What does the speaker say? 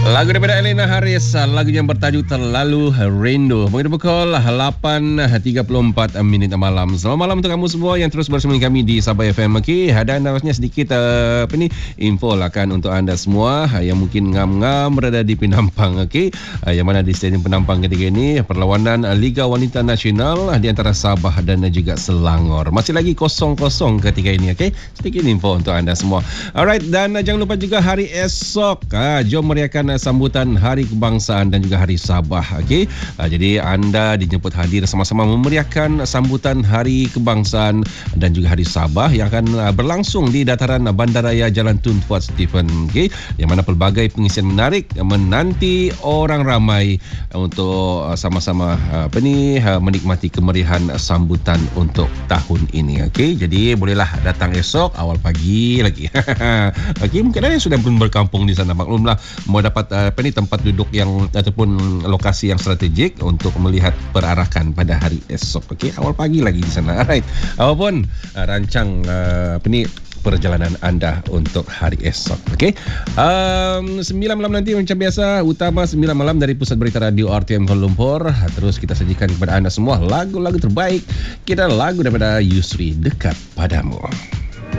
Lagu daripada Elena Haris, lagu yang bertajuk Terlalu Rindu. Mungkin pukul 8.34 malam. Selamat malam untuk kamu semua yang terus bersama kami di Sabah FM. Okey, dan harusnya sedikit info lah kan untuk anda semua yang mungkin ngam-ngam berada di Penampang. Okey, yang mana di Stadium Penampang ketika ini perlawanan Liga Wanita Nasional di antara Sabah dan juga Selangor. Masih lagi 0-0 ketika ini. Okey, sedikit info untuk anda semua. Alright, dan jangan lupa juga hari esok jom meriahkan sambutan Hari Kebangsaan dan juga Hari Sabah. Okey, jadi anda dijemput hadir sama-sama memeriahkan sambutan Hari Kebangsaan dan juga Hari Sabah yang akan berlangsung di dataran Bandaraya Jalan Tun Fuad Stephen. Okey, yang mana pelbagai pengisian menarik menanti orang ramai untuk sama-sama menikmati kemeriahan sambutan untuk tahun ini. Okey, jadi bolehlah datang esok awal pagi lagi. Okey, mungkin ada yang sudah pun berkampung di sana, maklumlah, mau dapat tempat duduk yang ataupun lokasi yang strategik untuk melihat perarakan pada hari esok. Okey, awal pagi lagi di sana. Alright, apapun rancang perjalanan anda untuk hari esok. Okey, 9 malam nanti macam biasa, utama 9 malam dari Pusat Berita Radio RTM Kuala Lumpur. Terus kita sajikan kepada anda semua lagu-lagu terbaik. Kita lagu daripada Yusri, Dekat Padamu.